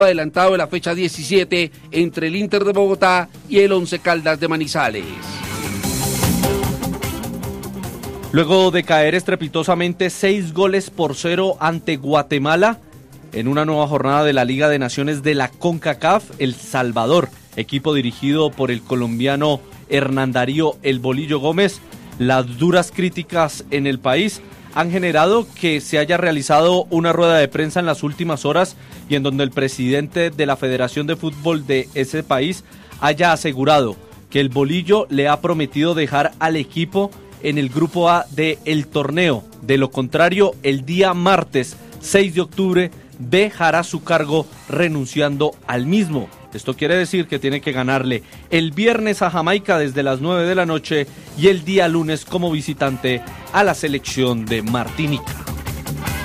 adelantado de la fecha 17 entre el Inter de Bogotá y el Once Caldas de Manizales. Luego de caer estrepitosamente 6-0 ante Guatemala, en una nueva jornada de la Liga de Naciones de la CONCACAF, El Salvador, equipo dirigido por el colombiano Hernán Darío El Bolillo Gómez, las duras críticas en el país han generado que se haya realizado una rueda de prensa en las últimas horas y en donde el presidente de la Federación de Fútbol de ese país haya asegurado que el Bolillo le ha prometido dejar al equipo en el grupo A del torneo. De lo contrario, el día martes 6 de octubre dejará su cargo renunciando al mismo. Esto quiere decir que tiene que ganarle el viernes a Jamaica desde las 9 de la noche y el día lunes como visitante a la selección de Martinica.